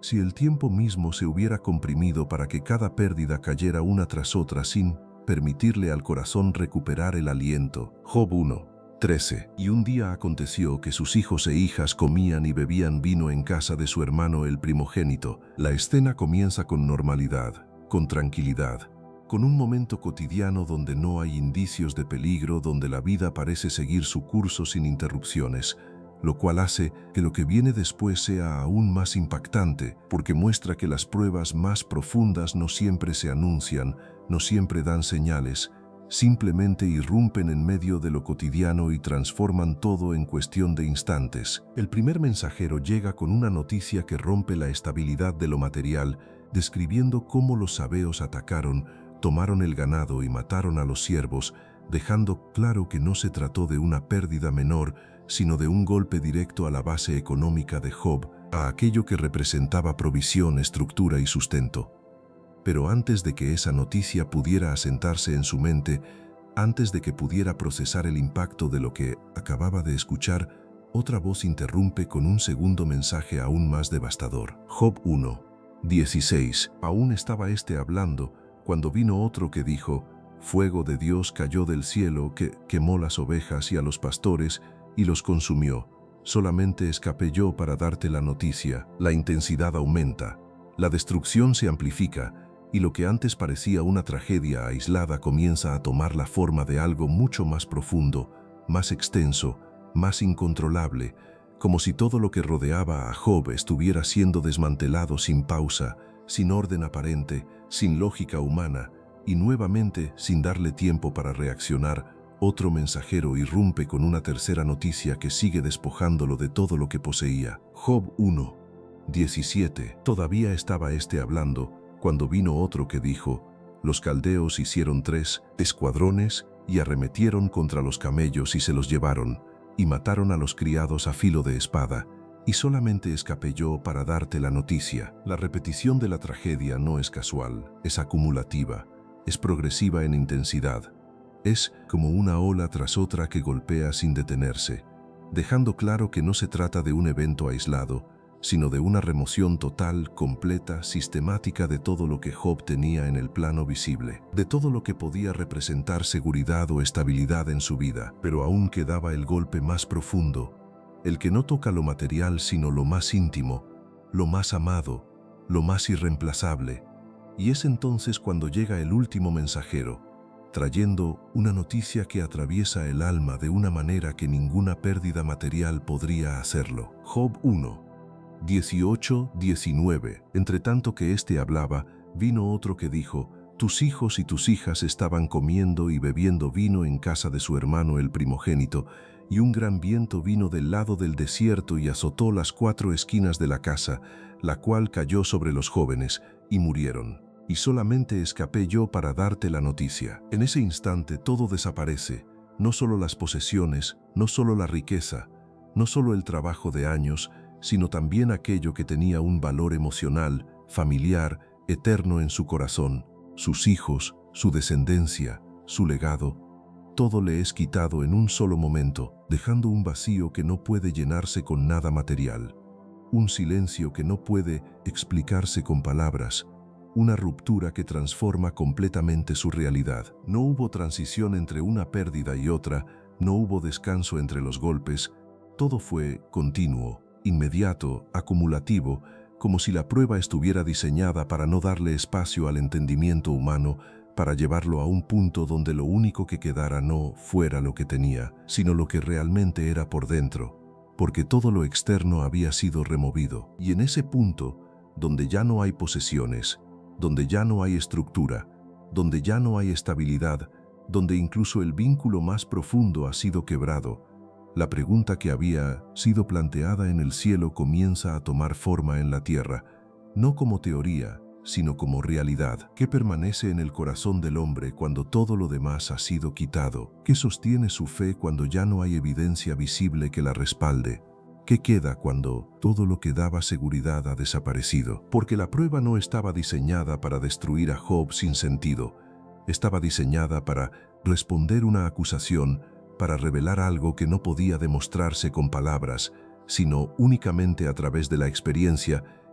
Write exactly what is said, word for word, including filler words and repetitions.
si el tiempo mismo se hubiera comprimido para que cada pérdida cayera una tras otra sin permitirle al corazón recuperar el aliento. Job uno, trece. Y un día aconteció que sus hijos e hijas comían y bebían vino en casa de su hermano el primogénito. La escena comienza con normalidad, con tranquilidad, con un momento cotidiano donde no hay indicios de peligro, donde la vida parece seguir su curso sin interrupciones, lo cual hace que lo que viene después sea aún más impactante, porque muestra que las pruebas más profundas no siempre se anuncian, no siempre dan señales, simplemente irrumpen en medio de lo cotidiano y transforman todo en cuestión de instantes. El primer mensajero llega con una noticia que rompe la estabilidad de lo material, describiendo cómo los sabeos atacaron, tomaron el ganado y mataron a los siervos, dejando claro que no se trató de una pérdida menor, sino de un golpe directo a la base económica de Job, a aquello que representaba provisión, estructura y sustento. Pero antes de que esa noticia pudiera asentarse en su mente, antes de que pudiera procesar el impacto de lo que acababa de escuchar, otra voz interrumpe con un segundo mensaje aún más devastador. Job uno, dieciséis. Aún estaba éste hablando, cuando vino otro que dijo: fuego de Dios cayó del cielo que quemó las ovejas y a los pastores y los consumió. Solamente escapé yo para darte la noticia. La intensidad aumenta, la destrucción se amplifica, y lo que antes parecía una tragedia aislada comienza a tomar la forma de algo mucho más profundo, más extenso, más incontrolable, como si todo lo que rodeaba a Job estuviera siendo desmantelado sin pausa, sin orden aparente, sin lógica humana, y nuevamente, sin darle tiempo para reaccionar, otro mensajero irrumpe con una tercera noticia que sigue despojándolo de todo lo que poseía. Job uno, diecisiete. Todavía estaba éste hablando, cuando vino otro que dijo: los caldeos hicieron tres escuadrones y arremetieron contra los camellos y se los llevaron, y mataron a los criados a filo de espada, y solamente escapé yo para darte la noticia. La repetición de la tragedia no es casual, es acumulativa, es progresiva en intensidad. Es como una ola tras otra que golpea sin detenerse, dejando claro que no se trata de un evento aislado, sino de una remoción total, completa, sistemática de todo lo que Job tenía en el plano visible, de todo lo que podía representar seguridad o estabilidad en su vida. Pero aún quedaba el golpe más profundo, el que no toca lo material sino lo más íntimo, lo más amado, lo más irreemplazable. Y es entonces cuando llega el último mensajero, trayendo una noticia que atraviesa el alma de una manera que ninguna pérdida material podría hacerlo. Job uno, dieciocho, diecinueve. Entre tanto que éste hablaba, vino otro que dijo: tus hijos y tus hijas estaban comiendo y bebiendo vino en casa de su hermano el primogénito, y un gran viento vino del lado del desierto y azotó las cuatro esquinas de la casa, la cual cayó sobre los jóvenes, y murieron. Y solamente escapé yo para darte la noticia. En ese instante todo desaparece, no solo las posesiones, no solo la riqueza, no solo el trabajo de años, sino también aquello que tenía un valor emocional, familiar, eterno en su corazón, sus hijos, su descendencia, su legado. Todo le es quitado en un solo momento, dejando un vacío que no puede llenarse con nada material, un silencio que no puede explicarse con palabras, una ruptura que transforma completamente su realidad. No hubo transición entre una pérdida y otra, no hubo descanso entre los golpes, todo fue continuo, inmediato, acumulativo, como si la prueba estuviera diseñada para no darle espacio al entendimiento humano, para llevarlo a un punto donde lo único que quedara no fuera lo que tenía, sino lo que realmente era por dentro, porque todo lo externo había sido removido. Y en ese punto, donde ya no hay posesiones, donde ya no hay estructura, donde ya no hay estabilidad, donde incluso el vínculo más profundo ha sido quebrado, la pregunta que había sido planteada en el cielo comienza a tomar forma en la tierra, no como teoría, sino como realidad. ¿Qué permanece en el corazón del hombre cuando todo lo demás ha sido quitado? ¿Qué sostiene su fe cuando ya no hay evidencia visible que la respalde? ¿Qué queda cuando todo lo que daba seguridad ha desaparecido? Porque la prueba no estaba diseñada para destruir a Job sin sentido. Estaba diseñada para responder una acusación, para revelar algo que no podía demostrarse con palabras, sino únicamente a través de la experiencia,